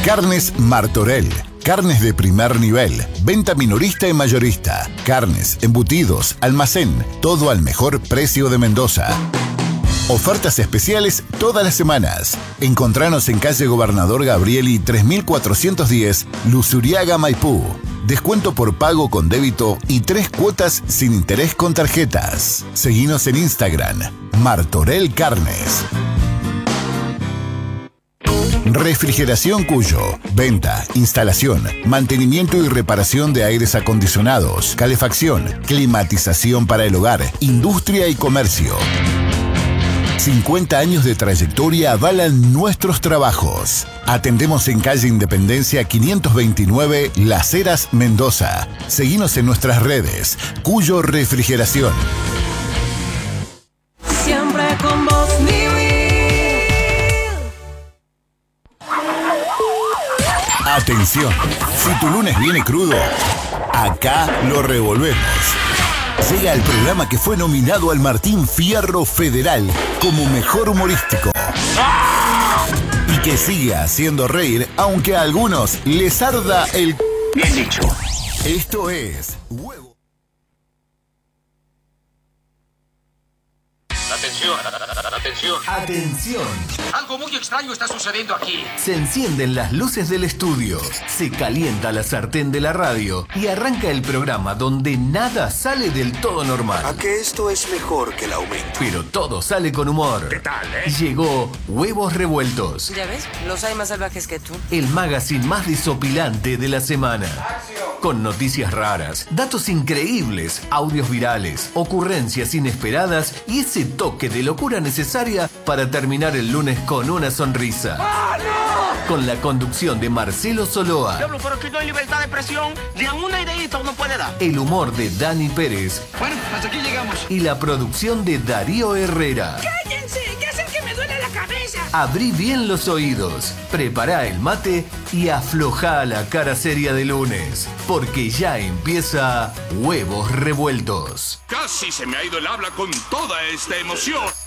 Carnes Martorell. Carnes de primer nivel, venta minorista y mayorista, carnes, embutidos, almacén, todo al mejor precio de Mendoza. Ofertas especiales todas las semanas. Encontranos en calle Gobernador Gabrieli 3410, Luzuriaga, Maipú. Descuento por pago con débito y 3 cuotas sin interés con tarjetas. Seguinos en Instagram, Martorell Carnes. Refrigeración Cuyo. Venta, instalación, mantenimiento y reparación de aires acondicionados, calefacción, climatización para el hogar, industria y comercio. 50 años de trayectoria avalan nuestros trabajos. Atendemos en calle Independencia 529, Las Heras, Mendoza. Seguinos en nuestras redes. Cuyo Refrigeración. Siempre con vos, Atención, si tu lunes viene crudo, acá lo revolvemos. Llega el programa que fue nominado al Martín Fierro Federal como mejor humorístico. Y que sigue haciendo reír, aunque a algunos les arda el... Bien dicho. Esto es Huevo. Atención, atención. Atención. Algo muy extraño está sucediendo aquí. Se encienden las luces del estudio, se calienta la sartén de la radio y arranca el programa donde nada sale del todo normal. A que esto es mejor que el aumento. Pero todo sale con humor. ¿Qué tal, Llegó Huevos Revueltos. ¿Ya ves? Los hay más salvajes que tú. El magazine más desopilante de la semana. Con noticias raras, datos increíbles, audios virales, ocurrencias inesperadas y ese toque de locura necesaria para terminar el lunes con una sonrisa. ¡Ah, no! Con la conducción de Marcelo Soloa. Diablo, pero aquí no hay libertad de expresión. Ni a una ideita uno puede dar. El humor de Dani Pérez. Bueno, hasta aquí llegamos. Y la producción de Darío Herrera. ¡Cállense! ¡Que hacen que me duele la cabeza! Abrí bien los oídos, prepará el mate y aflojá la cara seria de lunes. Porque ya empieza Huevos Revueltos. Casi se me ha ido el habla con toda esta emoción.